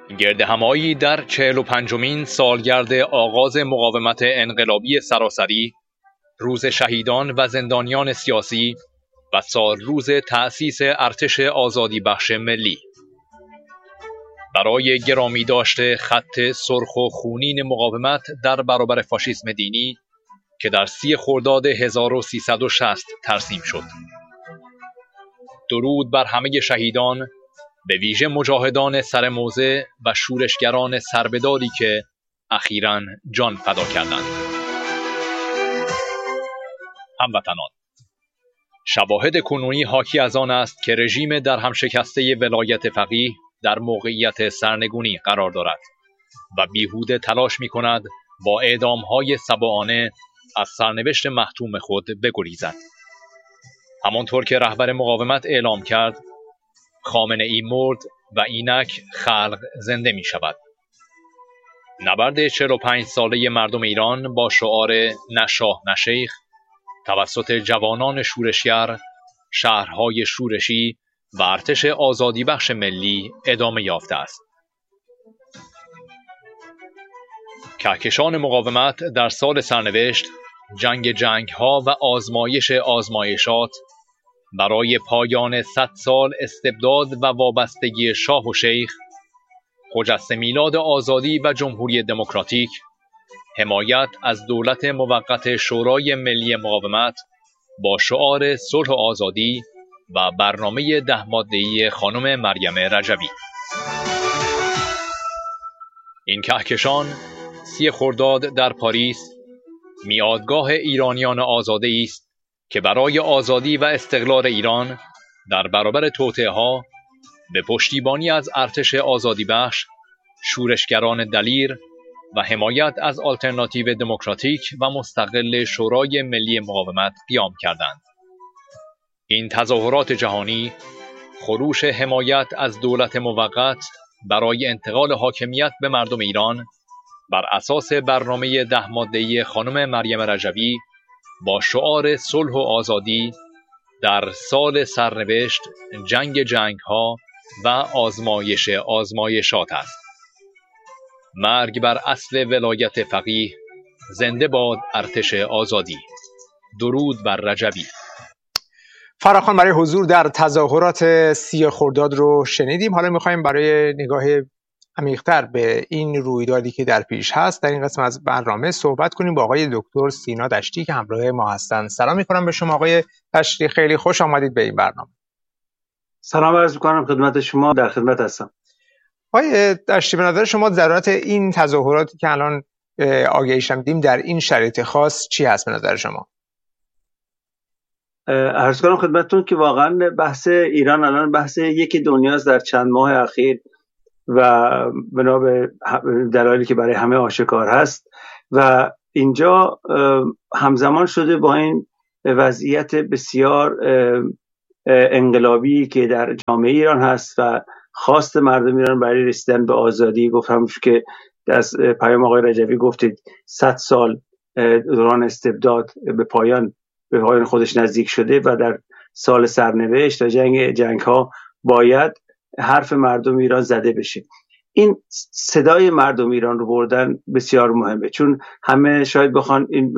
گردهمایی در 45مین سالگرد آغاز مقاومت انقلابی سراسری، روز شهیدان و زندانیان سیاسی و سالروز تأسیس ارتش آزادی بخش ملی. برای گرامی داشته خط سرخ و خونین مقاومت در برابر فاشیسم دینی که در 30 خرداد 1360 ترسیم شد. درود بر همه شهیدان، به ویژه مجاهدان سرموضع و شورشگران سربداری که اخیراً جان فدا کردند. هموطنان، شواهد کنونی حاکی از آن است که رژیم در هم شکسته ولایت فقیه در موقعیت سرنگونی قرار دارد و بیهوده تلاش می کند با اعدام‌های سبعانه از سرنوشت محتوم خود بگریزد. همانطور که رهبر مقاومت اعلام کرد، خامنه‌ای مرد و اینک خلق زنده می شود. نبرد 45 ساله مردم ایران با شعار نه شاه نه شیخ توسط جوانان شورشگر، شهرهای شورشی و ارتش آزادی بخش ملی ادامه یافته است. کهکشان مقاومت در سال سرنوشت، جنگ‌ها و آزمایشات برای پایان 100 سال استبداد و وابستگی شاه و شیخ، خجسته میلاد آزادی و جمهوری دموکراتیک، حمایت از دولت موقت شورای ملی مقاومت با شعار صلح و آزادی و برنامه 10 ماده‌ای خانم مریم رجبی. این کهکشان 30 خرداد در پاریس میادگاه ایرانیان آزاده است که برای آزادی و استقلال ایران در برابر توطئه‌ها به پشتیبانی از ارتش آزادی بخش، شورشگران دلیر و حمایت از آلترناتیو دموکراتیک و مستقل شورای ملی مقاومت قیام کردند. این تظاهرات جهانی خروش حمایت از دولت موقت برای انتقال حاکمیت به مردم ایران بر اساس برنامه 10 ماده‌ای خانم مریم رجبی با شعار صلح و آزادی در سال سرنوشت، جنگ‌ها و آزمایشات است. مرگ بر اصل ولایت فقیه، زنده باد ارتش آزادی. درود بر رجبی. فراخوان برای حضور در تظاهرات 30 خرداد رو شنیدیم. حالا می‌خوایم برای نگاه عمیق‌تر به این رویدادی که در پیش هست در این قسمت از برنامه صحبت کنیم با آقای دکتر سینا دشتی که همراه ما هستند. سلام می‌کنم به شما آقای دشتی، خیلی خوش آمدید به این برنامه. سلام عرض می‌کنم خدمت شما، در خدمت هستم. آقای دشتی، به نظر شما ضرورت این تظاهراتی که الان آگهیش دیدیم در این شرایط خاص چی هست به نظر شما؟ عرض کنم خدمتتون که واقعا بحث ایران الان بحث یک دنیاست در چند ماه اخیر و بنا به دلایلی که برای همه آشکار هست و اینجا همزمان شده با این وضعیت بسیار انقلابی که در جامعه ایران هست و خواست مردم ایران برای رسیدن به آزادی. گفتم که از پیام آقای رجبی گفتید 100 سال دوران استبداد به پایان خودش نزدیک شده و در سال سرنوشت و جنگ ها باید حرف مردم ایران زده بشه. این صدای مردم ایران رو بردن بسیار مهمه، چون همه شاید بخوان این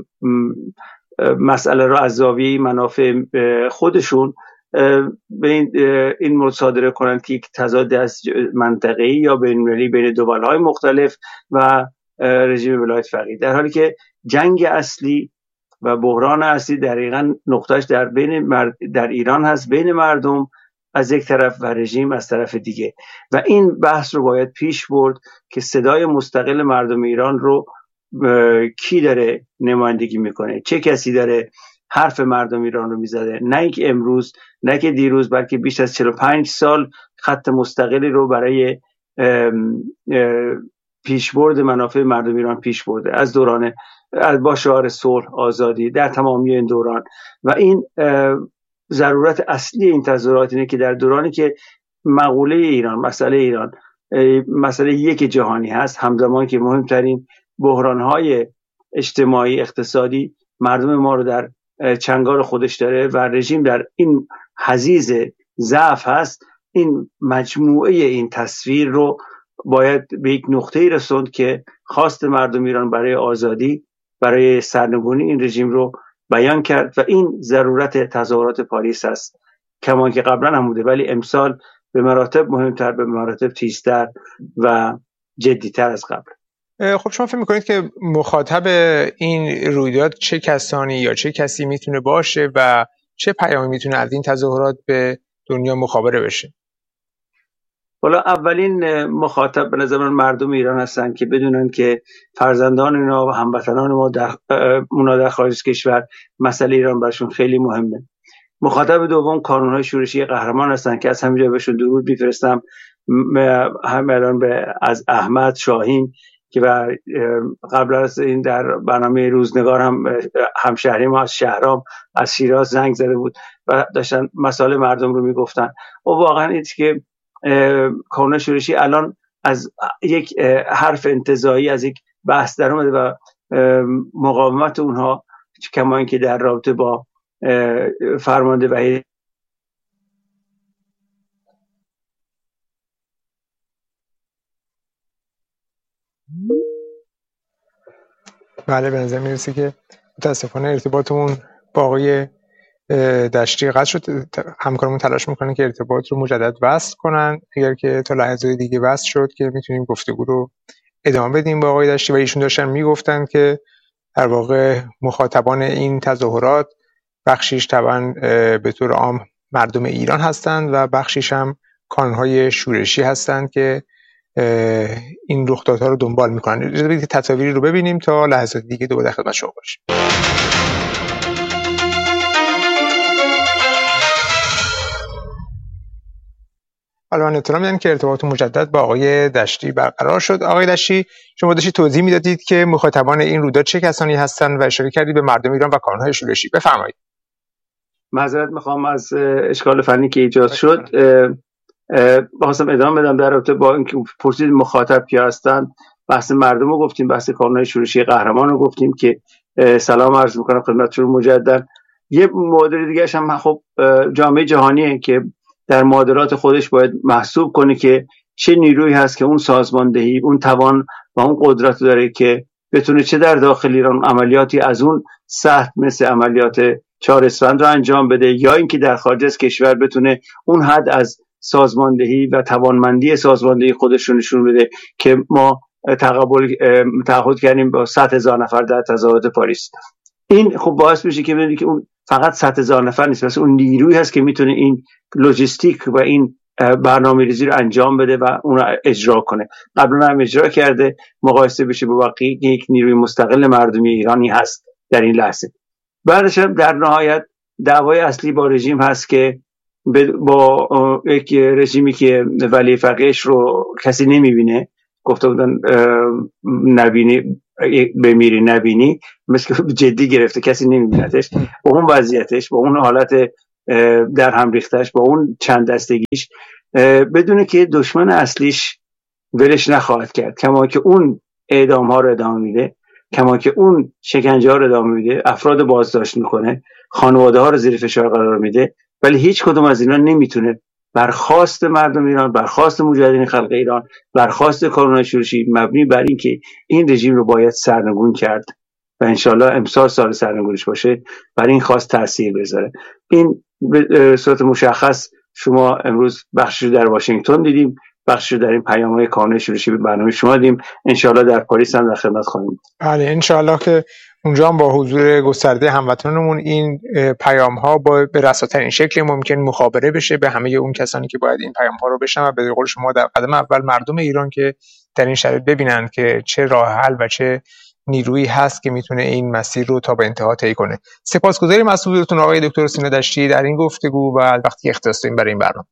مسئله رو از زاویه منافع خودشون به این مصادره کنند که یک تضاد از منطقه‌ای یا بین‌المللی بین دولت‌های مختلف و رژیم ولایت فقیه، در حالی که جنگ اصلی و بحران اصلی دقیقاً نقطهش در ایران هست، بین مردم از یک طرف و رژیم از طرف دیگه، و این بحث رو باید پیش برد که صدای مستقل مردم ایران رو کی داره نمایندگی میکنه، چه کسی داره حرف مردم ایران رو میزده، نه اینکه امروز، نه که دیروز، بلکه بیش از 45 سال خط مستقلی رو برای پیشبرد منافع مردم ایران پیش برده از با شعار صلح آزادی در تمامی این دوران. و این ضرورت اصلی این تظاهرات اینه که در دورانی که مقوله ایران، مسئله ایران مسئله یک جهانی هست، همزمان که مهمترین بحران‌های اجتماعی اقتصادی مردم ما رو در چنگال خودش داره و رژیم در این حضیض ضعف هست، این مجموعه این تصویر رو باید به یک نقطه‌ای رسوند که خواست مردم ایران برای آزادی، برای سرنگونی این رژیم رو بیان کرد و این ضرورت تظاهرات پاریس است، کما که قبلا هم بوده ولی امسال به مراتب مهمتر، به مراتب تیزتر و جدیتر از قبل. خب شما فکر میکنید که مخاطب این رویداد چه کسانی یا چه کسی میتونه باشه و چه پیامی میتونه از این تظاهرات به دنیا مخابره بشه؟ حالا اولین مخاطب به نظر من مردم ایران هستن که بدونن که فرزندان اینا و هموطنان ما در خارج از کشور مسئله ایران برشون خیلی مهمه. مخاطب دوم کانون‌های شورشی قهرمان هستن که از همینجا بهشون درود میفرستم، هم الان از احمد شاهین که قبل از این در برنامه روزنگار هم همشهری ما از شهرام از شیراز زنگ زده بود و داشتن مسائل مردم رو میگفتن و واقعا این که کانون شورشی الان از یک حرف انتزاعی، از یک بحث در اومده و مقاومت اونها کما اینکه در رابطه با فرمانده وحید بله به نظر میرسه که متاسفانه ارتباطمون با آقای دشتی قطع شد. همکارمون تلاش میکنه که ارتباط رو مجدد وصل کنن. اگر که تا لحظه دیگه وصل شد که میتونیم گفتگو رو ادامه بدیم با آقای دشتی. و ایشون داشتن میگفتن که در واقع مخاطبان این تظاهرات بخشیش طبعا به طور عام مردم ایران هستند و بخشیش هم کانون‌های شورشی هستند که این رخدادها رو دنبال میکنن. اجازه بدید که تصاویری رو ببینیم تا لحظات دیگه دوباره در خدمت شما باشیم. حالا من اطلاع میدم که ارتباط مجدد با آقای دشتی برقرار شد. آقای دشتی، شما داشتید توضیح میدادید که مخاطبان این رویداد چه کسانی هستند و اشاره کردید به مردم ایران و کانون‌های شورشی. بفرمایید. معذرت میخوام از اشکال فنی که ایجاد شد. بخواستم ادامه بدم در رابطه با اینکه پرسید مخاطب کی هستند. بحث مردم رو گفتیم، بحث کانون‌های شورشی قهرمان رو گفتیم که سلام عرض میکنم خدمتتون مجدد. یه معادله دیگه هم خب جامعه جهانیه که در معادلات خودش باید محسوب کنه که چه نیرویی هست که اون سازماندهی، اون توان و اون قدرت داره که بتونه چه در داخل ایران عملیاتی از اون سخت مثل عملیات 4 اسفند رو انجام بده یا اینکه در خارج از کشور بتونه اون حد از سازماندهی و توانمندی سازماندهی خودش رو نشون بده که ما تعهد کردیم با 100,000 نفر در تظاهرات پاریس. این خب باعث میشه که ببینید که اون فقط 100,000 نفر نیست، مثلا اون نیرویی هست که میتونه این لوجستیک و این برنامه‌ریزی رو انجام بده و اون رو اجرا کنه. قبلا هم اجرا کرده، مقایسه بشه با واقعی یک نیروی مستقل مردمی ایرانی هست در این لحظه. بعدش هم در نهایت دعوای اصلی با رژیم هست که با یک رژیمی که ولی فقیهش رو کسی نمیبینه، گفته بودن نبینی بمیری نبینی، مثل جدی گرفته، کسی نمیبینتش. با اون وضعیتش، با اون حالت در هم ریختش، با اون چند دستگیش، بدونه که دشمن اصلیش ولش نخواهد کرد. کما که اون اعدام ها رو ادامه میده، کما که اون شکنجه ها رو ادامه میده، افراد بازداشت میکنه، خانواده ها رو زیر فشار قرار میده، ولی هیچ کدوم از اینا نمیتونه برخواست مردم ایران، برخواست مجاهدین خلق ایران، برخواست کانون‌های شورشی مبنی بر این که این رژیم رو باید سرنگون کرد و انشالله امسال سال سرنگونیش باشه، بر این خواست تاثیر بذاره. این به صورت مشخص شما امروز بخشی در واشنگتن دیدیم، بخشی در این پیام‌های کانون شورشی به برنامه شما دیدیم. انشالله در پاریس هم در خدمت خواهیم بود. بله انشالله که اونجا هم با حضور گسترده هموطنانمون این پیام‌ها به رساترین شکل ممکن مخابره بشه به همه اون کسانی که باید این پیام‌ها رو بشنون و به قول شما در قدم اول مردم ایران که در این شرایط ببینن که چه راه حل و چه نیرویی هست که میتونه این مسیر رو تا به انتها طی کنه. سپاسگزاریم از حضورتون آقای دکتر سینا دشتی در این گفتگو و وقتی اختصاص دادین برای این برنامه.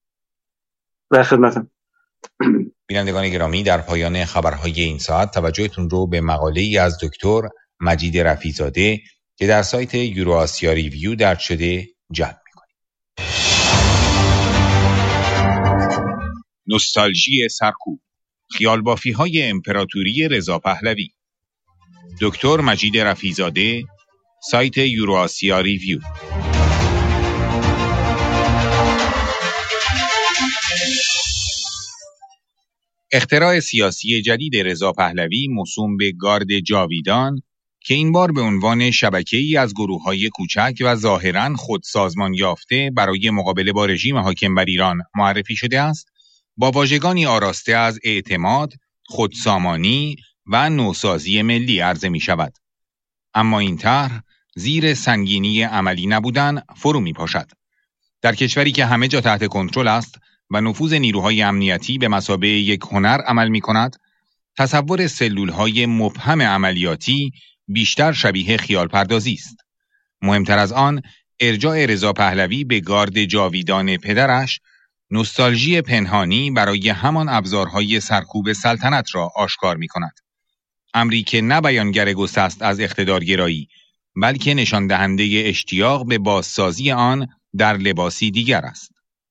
در خدمتم. بینندگان گرامی، در پایان خبرهای این ساعت توجهتون رو به مقاله‌ای از دکتر مجید رفیع‌زاده که در سایت یوروآسیا ریویو درج شده جلب می‌کنیم. نوستالژی سرکوب، خیالبافی‌های امپراتوری رضا پهلوی. دکتر مجید رفیع‌زاده، سایت یوروآسیا ریویو. اختراع سیاسی جدید رضا پهلوی موسوم به گارد جاویدان که این بار به عنوان شبکه‌ای از گروه‌های کوچک و ظاهراً خود سازمان یافته برای مقابله با رژیم حاکم بر ایران معرفی شده است، با واژگانی آراسته از اعتماد، خودسامانی و نوسازی ملی عرضه می شود. اما این طرح زیر سنگینی عملی نبودن فرو می پاشد. در کشوری که همه جا تحت کنترل است و نفوذ نیروهای امنیتی به مثابه یک هنر عمل می کند، تصور سلولهای مبهم عملیاتی بیشتر شبیه خیال پردازی است. مهمتر از آن، ارجاع رضا پهلوی به گارد جاویدان پدرش، نوستالژی پنهانی برای همان ابزارهای سرکوب سلطنت را آشکار می کند. امری که نه بیانگر گسست از اقتدارگرایی، بلکه نشان دهنده اشتیاق به بازسازی آن در لباسی دیگر است.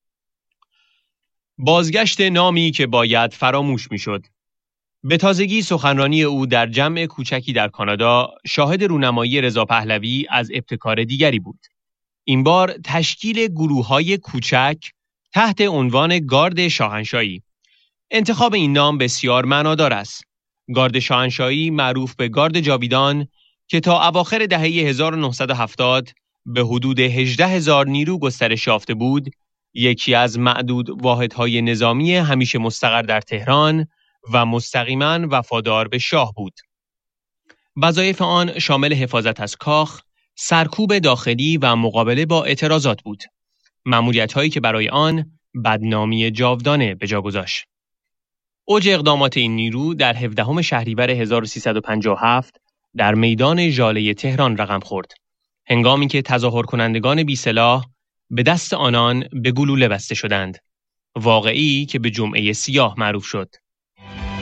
بازگشت نامی که باید فراموش می شد. به تازگی سخنرانی او در جمع کوچکی در کانادا شاهد رونمایی رضا پهلوی از ابتکار دیگری بود. این بار تشکیل گروه‌های کوچک تحت عنوان گارد شاهنشاهی. انتخاب این نام بسیار معنادار است. گارد شاهنشاهی معروف به گارد جاویدان که تا اواخر دهه 1970 به حدود 18,000 نیرو گسترش یافته بود، یکی از معدود واحدهای نظامی همیشه مستقر در تهران و مستقیما وفادار به شاه بود. وظایف آن شامل حفاظت از کاخ، سرکوب داخلی و مقابله با اعتراضات بود. مأموریت‌هایی که برای آن بدنامی جاودانه به جا گذاشت. اوج اقدامات این نیرو در 17 شهریور 1357 در میدان ژاله تهران رقم خورد. هنگامی که تظاهر کنندگان بی سلاح به دست آنان به گلوله بسته شدند. واقعی که به جمعه سیاه معروف شد.